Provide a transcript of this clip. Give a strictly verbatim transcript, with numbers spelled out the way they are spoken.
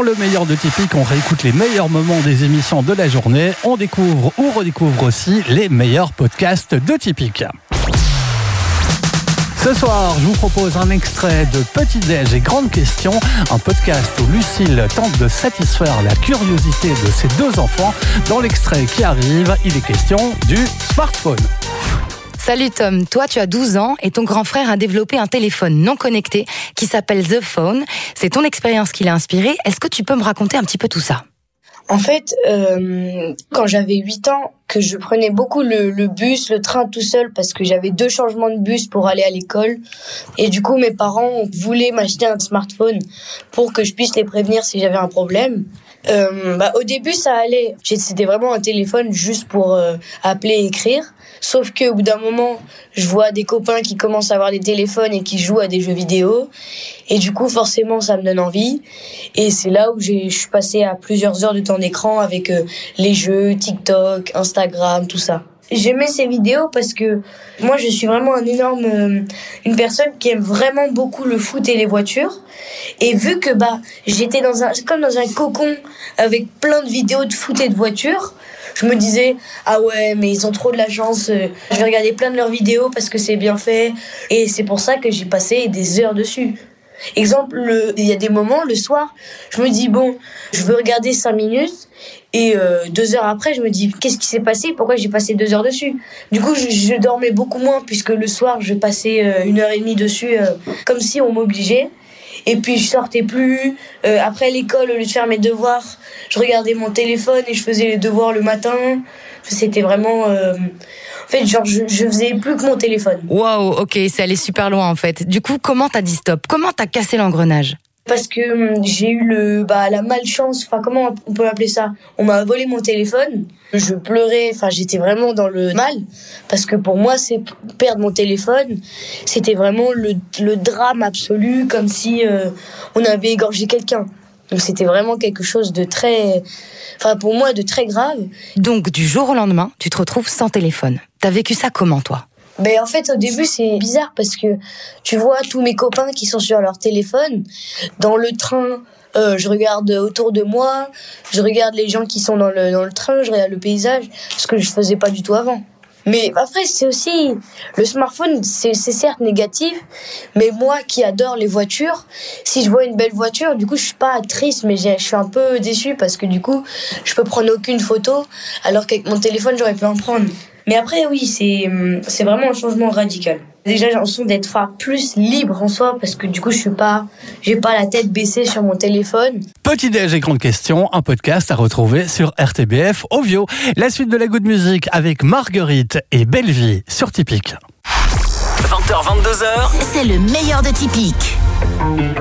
le meilleur de Typique, on réécoute les meilleurs moments des émissions de la journée. On découvre ou redécouvre aussi les meilleurs podcasts de Typique. Ce soir, je vous propose un extrait de Petit Déj et Grande Question, un podcast où Lucille tente de satisfaire la curiosité de ses deux enfants. Dans l'extrait qui arrive, il est question du smartphone. Salut Tom, toi tu as douze ans et ton grand frère a développé un téléphone non connecté qui s'appelle The Phone. C'est ton expérience qui l'a inspiré. Est-ce que tu peux me raconter un petit peu tout ça ? En fait, euh, quand j'avais huit ans, que je prenais beaucoup le, le bus, le train tout seul parce que j'avais deux changements de bus pour aller à l'école. Et du coup, mes parents voulaient m'acheter un smartphone pour que je puisse les prévenir si j'avais un problème. Euh, bah, au début, ça allait. C'était vraiment un téléphone juste pour euh, appeler et écrire. Sauf qu'au bout d'un moment, je vois des copains qui commencent à avoir des téléphones et qui jouent à des jeux vidéo. Et du coup, forcément, ça me donne envie. Et c'est là où j'ai, je suis passée à plusieurs heures de temps d'écran avec euh, les jeux, TikTok, Instagram, tout ça. J'aimais ces vidéos parce que moi, je suis vraiment un énorme, euh, une personne qui aime vraiment beaucoup le foot et les voitures. Et vu que bah, j'étais dans un, comme dans un cocon avec plein de vidéos de foot et de voitures, je me disais, ah ouais, mais ils ont trop de la chance, euh, je vais regarder plein de leurs vidéos parce que c'est bien fait. Et c'est pour ça que j'ai passé des heures dessus. Exemple, le, il y a des moments, le soir, je me dis, bon, je veux regarder cinq minutes. Et euh, deux heures après, je me dis, qu'est-ce qui s'est passé ? Pourquoi j'ai passé deux heures dessus ? Du coup, je, je dormais beaucoup moins puisque le soir, je passais euh, une heure et demie dessus euh, comme si on m'obligeait. Et puis, je sortais plus. Euh, après l'école, au lieu de faire mes devoirs, je regardais mon téléphone et je faisais les devoirs le matin. C'était vraiment... Euh... En fait, genre, je, je faisais plus que mon téléphone. Waouh, ok, c'est allé super loin en fait. Du coup, comment t'as dit stop ? Comment t'as cassé l'engrenage ? Parce que j'ai eu le bah la malchance, enfin comment on peut appeler ça ? On m'a volé mon téléphone, je pleurais, enfin j'étais vraiment dans le mal parce que pour moi c'est perdre mon téléphone, c'était vraiment le le drame absolu, comme si euh, on avait égorgé quelqu'un. Donc c'était vraiment quelque chose de très enfin pour moi de très grave. Donc du jour au lendemain, tu te retrouves sans téléphone. T'as vécu ça comment toi ? Ben en fait au début c'est bizarre parce que tu vois tous mes copains qui sont sur leur téléphone dans le train, euh, je regarde autour de moi, je regarde les gens qui sont dans le dans le train, je regarde le paysage, ce que je faisais pas du tout avant. Mais après c'est aussi le smartphone, c'est c'est certes négatif, mais moi qui adore les voitures, si je vois une belle voiture, du coup je suis pas triste mais je suis un peu déçue parce que du coup je peux prendre aucune photo alors qu'avec mon téléphone j'aurais pu en prendre. Mais après, oui, c'est, c'est vraiment un changement radical. Déjà, j'ai l'impression d'être plus libre en soi, parce que du coup, je suis pas, j'ai pas la tête baissée sur mon téléphone. Petit Déj et Grande Question, un podcast à retrouver sur R T B F Ovio. La suite de la Good Music avec Marguerite et Bellevie sur Typique. vingt heures vingt-deux heures, c'est le meilleur de Typique.